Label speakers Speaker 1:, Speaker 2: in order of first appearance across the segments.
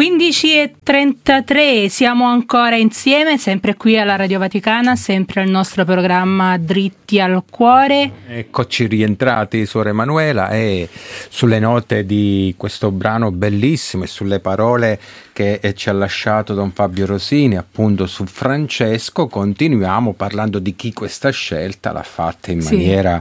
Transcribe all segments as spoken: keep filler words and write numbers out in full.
Speaker 1: quindici e trentatré, siamo ancora insieme, sempre qui alla Radio Vaticana, sempre al nostro programma Dritti al Cuore.
Speaker 2: Eccoci rientrati, suor Emanuela, e sulle note di questo brano bellissimo e sulle parole che ci ha lasciato Don Fabio Rosini, appunto su Francesco, continuiamo parlando di chi questa scelta l'ha fatta in sì. maniera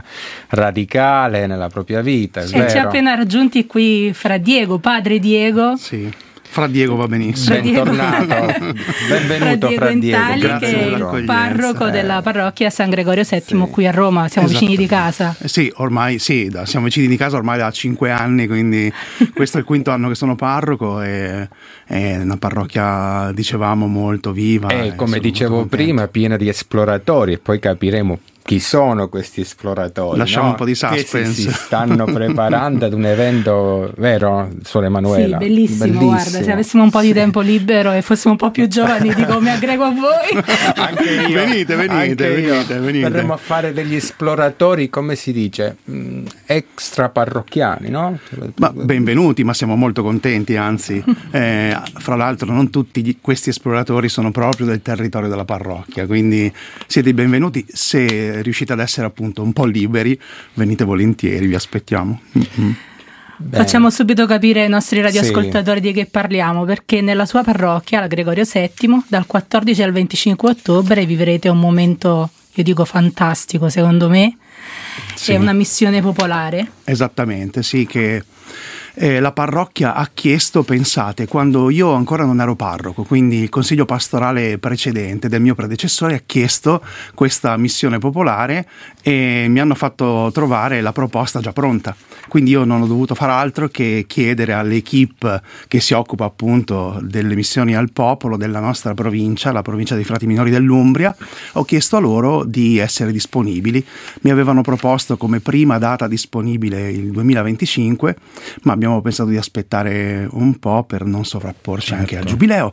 Speaker 2: radicale nella propria vita. È
Speaker 1: e
Speaker 2: vero?
Speaker 1: Ci ha appena raggiunti qui Fra Diego, padre Diego.
Speaker 3: Sì. Fra Diego va benissimo.
Speaker 2: Bentornato, benvenuto Fra Diego.
Speaker 1: Fra Diego Intali, che è il parroco eh. della parrocchia San Gregorio settimo sì. qui a Roma, siamo vicini di casa.
Speaker 3: Eh sì, ormai sì, da, siamo vicini di casa ormai da cinque anni, quindi questo è il quinto anno che sono parroco e è una parrocchia, dicevamo, molto viva.
Speaker 2: E come dicevo prima, piena di esploratori, e poi capiremo chi sono questi esploratori.
Speaker 3: Lasciamo
Speaker 2: no?
Speaker 3: un po' di suspense.
Speaker 2: Che si, si stanno preparando ad un evento, vero, suor Emanuela?
Speaker 1: Sì, bellissimo, bellissimo, guarda, se avessimo un po' di sì. tempo libero e fossimo un po' più giovani, dico, mi aggrego a voi.
Speaker 2: Anche io.
Speaker 3: Venite, venite,
Speaker 2: anche
Speaker 3: venite,
Speaker 2: io.
Speaker 3: venite.
Speaker 2: Verremo a fare degli esploratori, come si dice, extra parrocchiani, no?
Speaker 3: Ma benvenuti, ma siamo molto contenti, anzi, eh, fra l'altro non tutti questi esploratori sono proprio del territorio della parrocchia, quindi siete benvenuti. Se riuscite ad essere appunto un po' liberi, venite volentieri, vi aspettiamo. Mm-hmm.
Speaker 1: Facciamo subito capire ai nostri radioascoltatori sì. di che parliamo, perché nella sua parrocchia, la Gregorio settimo, dal quattordici al venticinque ottobre vivrete un momento, io dico fantastico secondo me, sì. è una missione popolare.
Speaker 3: Esattamente, sì, che Eh, la parrocchia ha chiesto, pensate, quando io ancora non ero parroco, quindi il consiglio pastorale precedente del mio predecessore ha chiesto questa missione popolare e mi hanno fatto trovare la proposta già pronta, quindi io non ho dovuto far altro che chiedere all'equipe che si occupa appunto delle missioni al popolo della nostra provincia, la provincia dei Frati Minori dell'Umbria, ho chiesto a loro di essere disponibili. Mi avevano proposto come prima data disponibile il duemilaventicinque, ma abbiamo Abbiamo pensato di aspettare un po' per non sovrapporci certo. anche al giubileo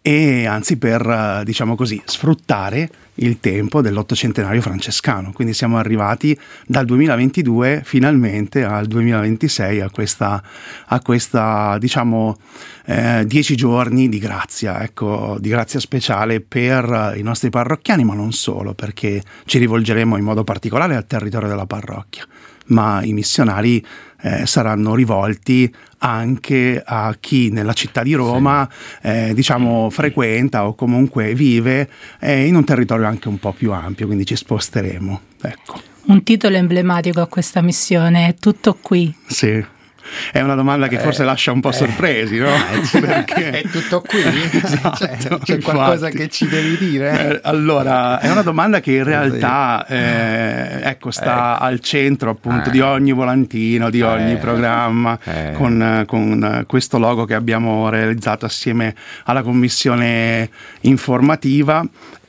Speaker 3: e anzi per, diciamo così, sfruttare il tempo dell'ottocentenario francescano. Quindi siamo arrivati dal duemilaventidue finalmente al duemilaventisei a questa, a questa diciamo, eh, dieci giorni di grazia, ecco, di grazia speciale per i nostri parrocchiani, ma non solo, perché ci rivolgeremo in modo particolare al territorio della parrocchia, ma i missionari eh, saranno rivolti anche a chi nella città di Roma sì. eh, diciamo frequenta o comunque vive eh, in un territorio anche un po' più ampio, quindi ci sposteremo, ecco.
Speaker 1: Un titolo emblematico a questa missione, è tutto qui.
Speaker 3: Sì. È una domanda che eh, forse lascia un po' sorpresi, no?
Speaker 2: Eh, Perché è tutto qui?
Speaker 3: Esatto,
Speaker 2: c'è, c'è qualcosa che ci devi dire?
Speaker 3: Eh, allora, è una domanda che in realtà eh, ecco, sta eh. al centro appunto eh. di ogni volantino, di ogni eh. programma, eh. con, con questo logo che abbiamo realizzato assieme alla commissione informativa.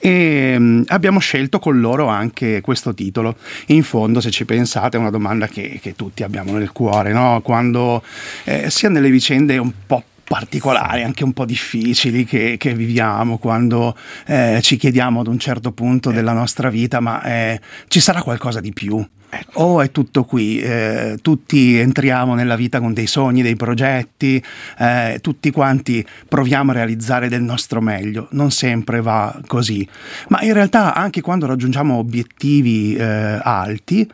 Speaker 3: E um, abbiamo scelto con loro anche questo titolo. In fondo, se ci pensate, è una domanda che, che tutti abbiamo nel cuore, no? Quando eh, sia nelle vicende un po' particolari, anche un po' difficili che, che viviamo, quando eh, ci chiediamo ad un certo punto della nostra vita, ma eh, ci sarà qualcosa di più? O oh, è tutto qui, eh, tutti entriamo nella vita con dei sogni, dei progetti, eh, tutti quanti proviamo a realizzare del nostro meglio, non sempre va così, ma in realtà anche quando raggiungiamo obiettivi eh, alti,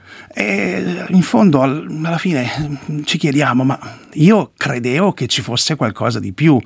Speaker 3: eh, in fondo al, alla fine ci chiediamo, ma io credevo che ci fosse qualcosa di più.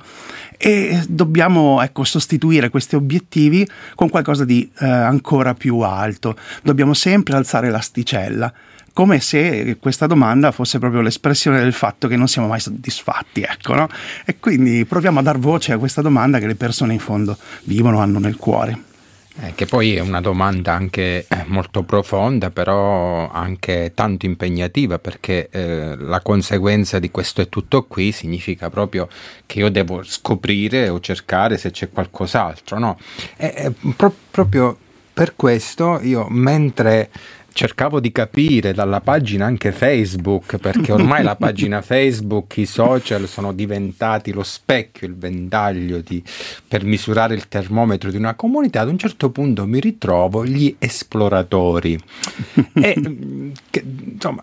Speaker 3: E dobbiamo ecco sostituire questi obiettivi con qualcosa di eh, ancora più alto. Dobbiamo sempre alzare l'asticella, come se questa domanda fosse proprio l'espressione del fatto che non siamo mai soddisfatti, ecco, no? E quindi proviamo a dar voce a questa domanda che le persone in fondo vivono, hanno nel cuore.
Speaker 2: Eh, che poi è una domanda anche molto profonda, però anche tanto impegnativa, perché eh, la conseguenza di questo è tutto qui significa proprio che io devo scoprire o cercare se c'è qualcos'altro, no? E, e pro- proprio per questo io, mentre cercavo di capire dalla pagina anche Facebook, perché ormai la pagina Facebook, i social sono diventati lo specchio, il ventaglio di, per misurare il termometro di una comunità. Ad un certo punto mi ritrovo gli esploratori e che, insomma,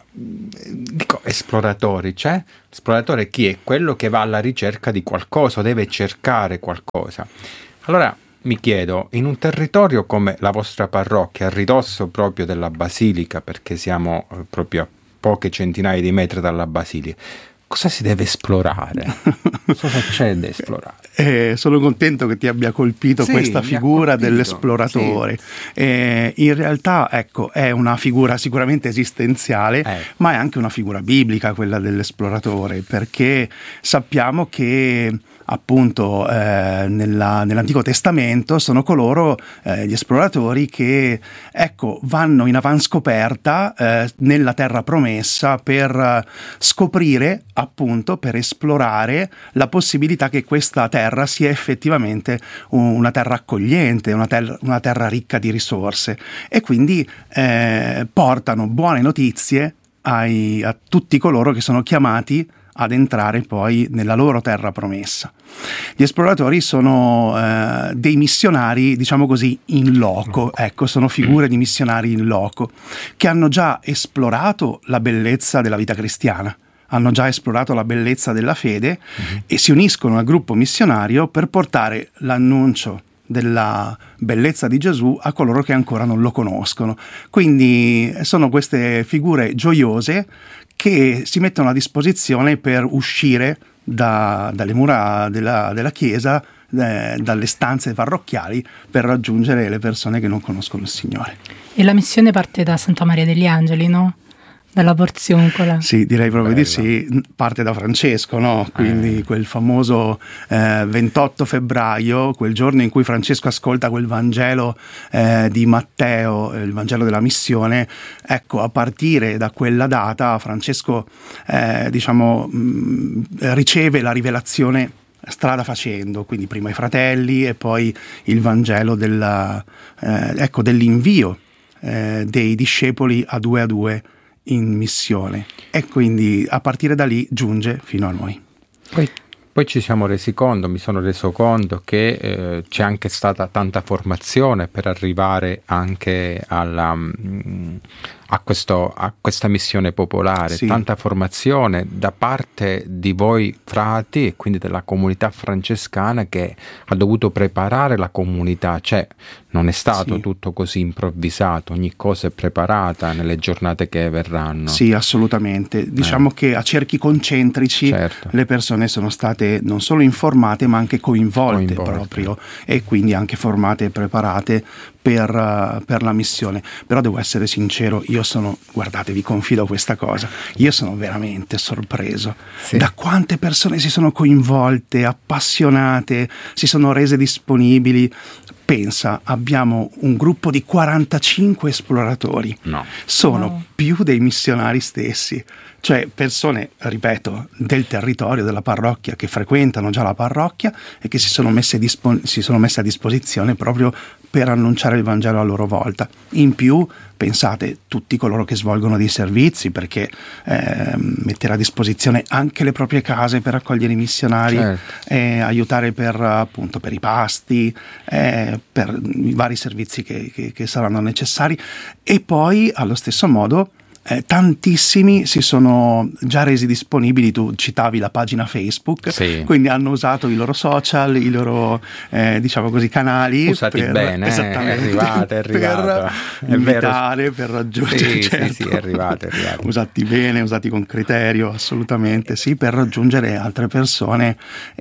Speaker 2: dico esploratori, cioè esploratore chi è? Quello che va alla ricerca di qualcosa, deve cercare qualcosa. Allora mi chiedo, in un territorio come la vostra parrocchia, a ridosso proprio della basilica, perché siamo proprio a poche centinaia di metri dalla basilica, cosa si deve esplorare? Cosa c'è da esplorare?
Speaker 3: Eh, sono contento che ti abbia colpito sì, questa figura colpito. dell'esploratore. Sì. Eh, in realtà, ecco, è una figura sicuramente esistenziale, eh. ma è anche una figura biblica quella dell'esploratore, perché sappiamo che appunto eh, nella, nell'Antico Testamento sono coloro, eh, gli esploratori che ecco vanno in avanscoperta eh, nella terra promessa per scoprire, appunto per esplorare la possibilità che questa terra sia effettivamente una terra accogliente, una terra, una terra ricca di risorse, e quindi eh, portano buone notizie ai, a tutti coloro che sono chiamati ad entrare poi nella loro terra promessa. Gli esploratori sono eh, dei missionari, diciamo così, in loco, ecco, sono figure di missionari in loco, che hanno già esplorato la bellezza della vita cristiana, hanno già esplorato la bellezza della fede mm-hmm. e si uniscono al gruppo missionario per portare l'annuncio della bellezza di Gesù a coloro che ancora non lo conoscono. Quindi sono queste figure gioiose che si mettono a disposizione per uscire da, dalle mura della, della chiesa, eh, dalle stanze parrocchiali, per raggiungere le persone che non conoscono il Signore.
Speaker 1: E la missione parte da Santa Maria degli Angeli, no? Dalla Porziuncola.
Speaker 3: Sì, direi proprio Bella. di sì, parte da Francesco, no? Quindi eh. quel famoso eh, ventotto febbraio, quel giorno in cui Francesco ascolta quel Vangelo eh, di Matteo, il Vangelo della missione. Ecco, a partire da quella data Francesco eh, diciamo mh, riceve la rivelazione strada facendo, quindi prima i fratelli e poi il Vangelo della, eh, ecco, dell'invio eh, dei discepoli a due a due in missione, e quindi a partire da lì giunge fino a noi.
Speaker 2: Poi, poi ci siamo resi conto, mi sono reso conto che eh, c'è anche stata tanta formazione per arrivare anche alla, mh, a, questo, a questa missione popolare, sì. Tanta formazione da parte di voi frati e quindi della comunità francescana, che ha dovuto preparare la comunità, cioè non è stato sì. tutto così improvvisato, ogni cosa è preparata nelle giornate che verranno.
Speaker 3: Sì, assolutamente. Diciamo eh. che a cerchi concentrici certo. le persone sono state non solo informate ma anche coinvolte, coinvolte. proprio, e quindi anche formate e preparate per, uh, per la missione. Però devo essere sincero, io sono, guardate, vi confido questa cosa, io sono veramente sorpreso sì. da quante persone si sono coinvolte, appassionate, si sono rese disponibili. Pensa, abbiamo un gruppo di quarantacinque esploratori,
Speaker 2: no.
Speaker 3: sono
Speaker 1: no.
Speaker 3: più dei missionari stessi, cioè persone, ripeto, del territorio, della parrocchia, che frequentano già la parrocchia e che si sono messe, dispo- si sono messe a disposizione proprio per annunciare il Vangelo a loro volta. In più, pensate, tutti coloro che svolgono dei servizi, perché eh, mettere a disposizione anche le proprie case per accogliere i missionari, certo. eh, aiutare per, appunto, per i pasti, eh, per i vari servizi che, che, che saranno necessari, e poi allo stesso modo Eh, tantissimi si sono già resi disponibili. Tu citavi la pagina Facebook, sì. quindi hanno usato i loro social, i loro eh, diciamo così canali
Speaker 2: usati per, bene, esattamente, è arrivato, è arrivato.
Speaker 3: per invitare, per raggiungere,
Speaker 2: sì,
Speaker 3: certo.
Speaker 2: sì, sì, è arrivato, è arrivato.
Speaker 3: usati bene, usati con criterio, assolutamente sì, per raggiungere altre persone.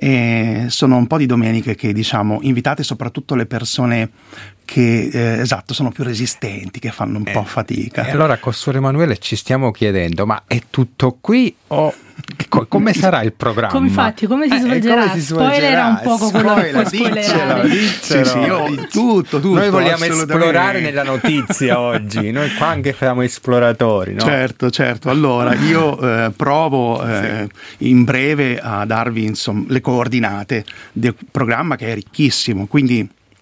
Speaker 3: E sono un po' di domeniche che, diciamo, invitate soprattutto le persone che eh, esatto sono più resistenti, che fanno un eh, po' fatica.
Speaker 2: E allora con Suor Emanuele ci stiamo chiedendo, ma è tutto qui o co- come sarà il programma?
Speaker 1: Come, infatti, come si svolgerà? Eh, come si svolgerà? Spoiler un poco quello che puoi spoilerare.
Speaker 2: Diccelo,
Speaker 3: sì, sì, io, tutto, tutto.
Speaker 2: Noi vogliamo esplorare nella notizia oggi, noi qua anche siamo esploratori, no?
Speaker 3: Certo, certo. Allora io eh, provo eh, sì. in breve a darvi insomma le coordinate del programma, che è ricchissimo, quindi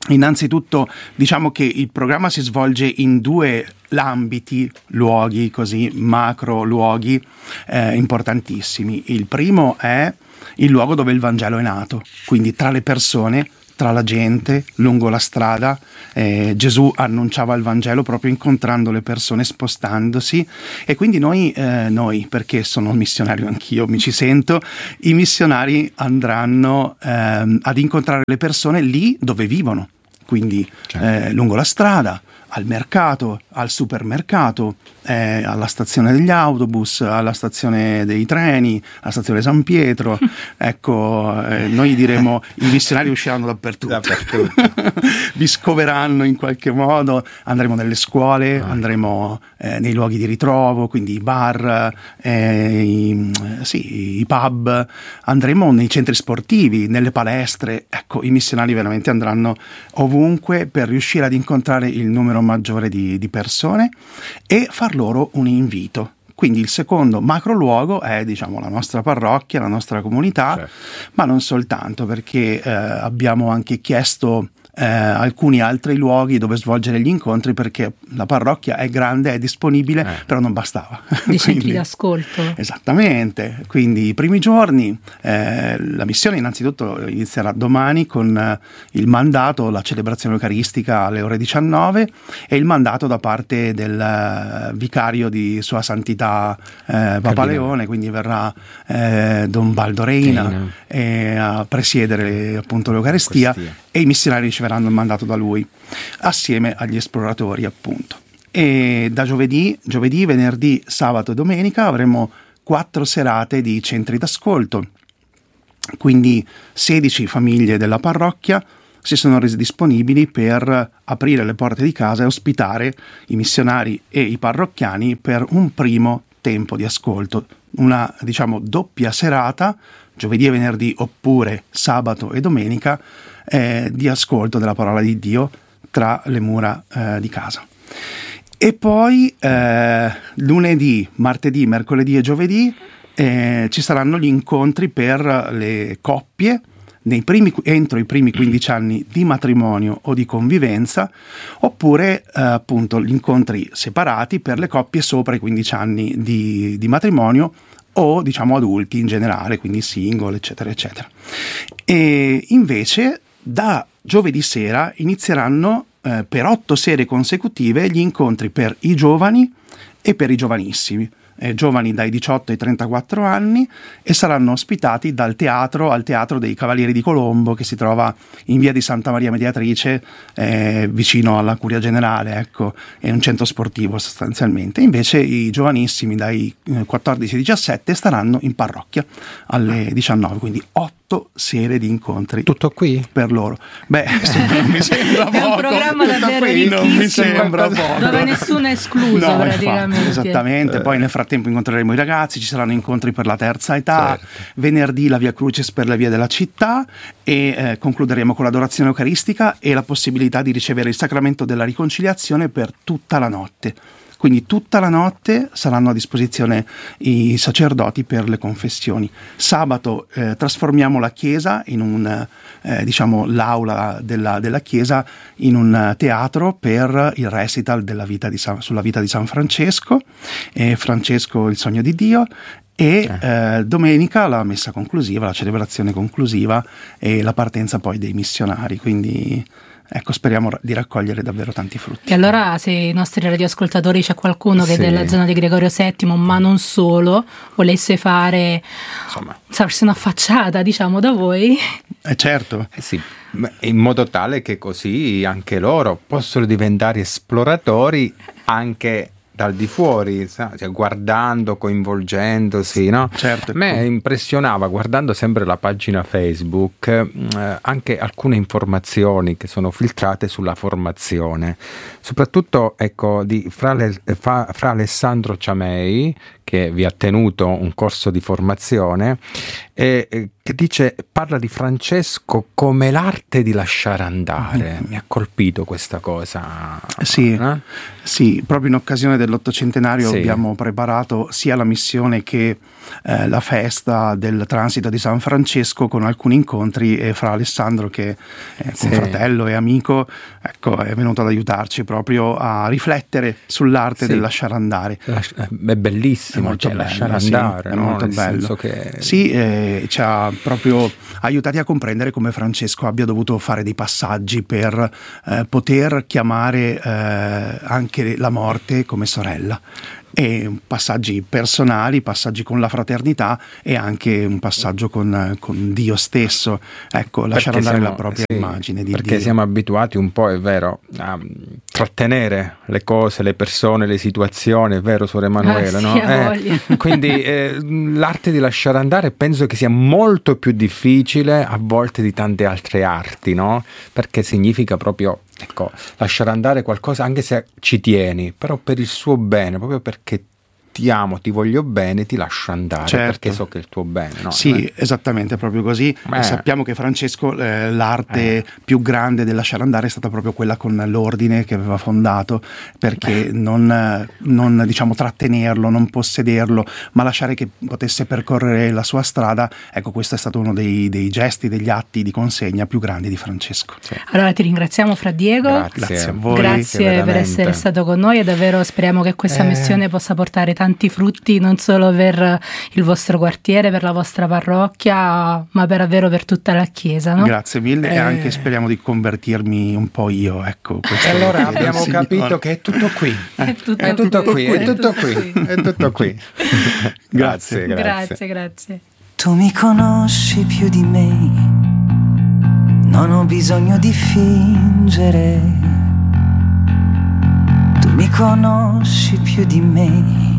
Speaker 3: Innanzitutto diciamo che il programma si svolge in due ambiti, luoghi così, macro luoghi eh, importantissimi. Il primo è il luogo dove il Vangelo è nato, quindi tra le persone, tra la gente, lungo la strada. Eh, Gesù annunciava il Vangelo proprio incontrando le persone, spostandosi, e quindi noi, eh, noi perché sono missionario anch'io, mi ci sento, i missionari andranno eh, ad incontrare le persone lì dove vivono, quindi certo. eh, lungo la strada, al mercato, al supermercato, eh, alla stazione degli autobus, alla stazione dei treni, alla stazione San Pietro. Ecco, eh, noi diremo i missionari usciranno dappertutto, dappertutto. Vi scoveranno in qualche modo, andremo nelle scuole, ah. andremo eh, nei luoghi di ritrovo, quindi i bar, eh, i, sì, i pub, andremo nei centri sportivi, nelle palestre. Ecco, i missionari veramente andranno ovunque per riuscire ad incontrare il numero maggiore di, di persone e far loro un invito. Quindi il secondo macro luogo è, diciamo, la nostra parrocchia, la nostra comunità, certo. ma non soltanto, perché eh, abbiamo anche chiesto eh, alcuni altri luoghi dove svolgere gli incontri, perché la parrocchia è grande, è disponibile, eh. però non bastava.
Speaker 1: Dei centri d'ascolto.
Speaker 3: Esattamente, quindi i primi giorni eh, la missione innanzitutto inizierà domani con eh, il mandato, la celebrazione eucaristica alle ore diciannove e il mandato da parte del uh, vicario di Sua Santità eh, Papa Leone, quindi verrà eh, Don Baldo Reina eh, a presiedere appunto l'Eucaristia Questia. E i missionari riceveranno il mandato da lui assieme agli esploratori appunto. E da giovedì, giovedì, venerdì, sabato e domenica avremo quattro serate di centri d'ascolto, quindi sedici famiglie della parrocchia si sono resi disponibili per aprire le porte di casa e ospitare i missionari e i parrocchiani per un primo tempo di ascolto, una diciamo doppia serata, giovedì e venerdì oppure sabato e domenica, eh, di ascolto della parola di Dio tra le mura eh, di casa. E poi eh, lunedì, martedì, mercoledì e giovedì eh, ci saranno gli incontri per le coppie nei primi, entro i primi quindici anni di matrimonio o di convivenza, oppure eh, appunto gli incontri separati per le coppie sopra i quindici anni di, di matrimonio o diciamo adulti in generale, quindi single eccetera eccetera. E invece da giovedì sera inizieranno eh, per otto sere consecutive gli incontri per i giovani e per i giovanissimi. Eh, giovani dai diciotto ai trentaquattro anni, e saranno ospitati dal teatro al Teatro dei Cavalieri di Colombo, che si trova in via di Santa Maria Mediatrice, eh, vicino alla Curia Generale, ecco, è un centro sportivo sostanzialmente. Invece i giovanissimi dai eh, quattordici ai diciassette staranno in parrocchia alle diciannove, quindi otto sere di incontri.
Speaker 2: Tutto qui?
Speaker 3: Per loro. Beh, non mi sembra poco.
Speaker 1: È un programma davvero ricchissimo,
Speaker 3: non mi sembra poco.
Speaker 1: Dove nessuno è escluso, no, praticamente.
Speaker 3: Infatti, esattamente,
Speaker 2: eh.
Speaker 3: poi nel frattempo incontreremo i ragazzi, ci saranno incontri per la terza età, certo. venerdì la Via Crucis per le vie della città e eh, concluderemo con l'adorazione eucaristica e la possibilità di ricevere il sacramento della riconciliazione per tutta la notte. Quindi tutta la notte saranno a disposizione i sacerdoti per le confessioni. Sabato eh, trasformiamo la chiesa in un, eh, diciamo, l'aula della, della chiesa in un teatro per il recital della vita di San, sulla vita di San Francesco, e Francesco il sogno di Dio, e eh, domenica la messa conclusiva, la celebrazione conclusiva e la partenza poi dei missionari. Quindi ecco, speriamo di raccogliere davvero tanti frutti.
Speaker 1: E allora, se i nostri radioascoltatori c'è qualcuno che sì. è della zona di Gregorio settimo, ma non solo, volesse fare, insomma, farsi una facciata, diciamo, da voi.
Speaker 3: Eh certo.
Speaker 2: Eh sì, in modo tale che così anche loro possono diventare esploratori anche dal di fuori, cioè, guardando, coinvolgendosi, no?
Speaker 3: Certo.
Speaker 2: A me impressionava, guardando sempre la pagina Facebook, eh, anche alcune informazioni che sono filtrate sulla formazione, soprattutto ecco di fra, le, fra, fra Alessandro Ciamei, che vi ha tenuto un corso di formazione, e che dice, parla di Francesco come l'arte di lasciare andare. Mm-hmm. Mi ha colpito questa cosa.
Speaker 3: Sì,
Speaker 2: eh?
Speaker 3: sì, proprio in occasione dell'ottocentenario
Speaker 2: sì.
Speaker 3: abbiamo preparato sia la missione che eh, la festa del transito di San Francesco, con alcuni incontri, e fra Alessandro, che è sì. fratello e amico, ecco, è venuto ad aiutarci proprio a riflettere sull'arte sì. del lasciare andare.
Speaker 2: È bellissimo, è molto cioè, bello, lasciare
Speaker 3: sì,
Speaker 2: andare,
Speaker 3: è
Speaker 2: no?
Speaker 3: molto
Speaker 2: Nel
Speaker 3: bello.
Speaker 2: Che...
Speaker 3: Sì, eh, ci ha proprio aiutati a comprendere come Francesco abbia dovuto fare dei passaggi per eh, poter chiamare eh, anche la morte come sorella. E passaggi personali, passaggi con la fraternità e anche un passaggio con, con Dio stesso, ecco, lasciare andare
Speaker 2: siamo,
Speaker 3: la propria
Speaker 2: sì,
Speaker 3: immagine di
Speaker 2: perché
Speaker 3: Dio.
Speaker 2: Siamo abituati un po', è vero, a trattenere le cose, le persone, le situazioni, è vero, Suor Emanuela,
Speaker 1: ah,
Speaker 2: no?
Speaker 1: Sì,
Speaker 2: eh, quindi eh, l'arte di lasciare andare penso che sia molto più difficile a volte di tante altre arti, no? Perché significa proprio, ecco, lasciare andare qualcosa anche se ci tieni, però per il suo bene, proprio perché ti amo, ti voglio bene, ti lascio andare, certo. perché so che è il tuo bene. No?
Speaker 3: Sì,
Speaker 2: eh.
Speaker 3: esattamente, proprio così. Eh. Sappiamo che Francesco, eh, l'arte eh. più grande del lasciare andare è stata proprio quella con l'ordine che aveva fondato, perché eh. non, non diciamo trattenerlo, non possederlo, ma lasciare che potesse percorrere la sua strada. Ecco, questo è stato uno dei, dei gesti, degli atti di consegna più grandi di Francesco.
Speaker 1: Sì. Allora ti ringraziamo, Fra Diego.
Speaker 2: Grazie,
Speaker 3: Grazie a voi.
Speaker 1: Grazie per essere stato con noi, e davvero speriamo che questa eh. missione possa portare tanti frutti, non solo per il vostro quartiere, per la vostra parrocchia, ma per davvero per tutta la Chiesa, no?
Speaker 3: Grazie mille eh. e anche speriamo di convertirmi un po' io, ecco.
Speaker 2: E allora abbiamo capito che è tutto qui, è tutto, è tutto qui, è tutto qui, è tutto qui. Grazie,
Speaker 1: grazie, grazie, grazie.
Speaker 4: Tu mi conosci più di me, non ho bisogno di fingere. Mi conosci più di me,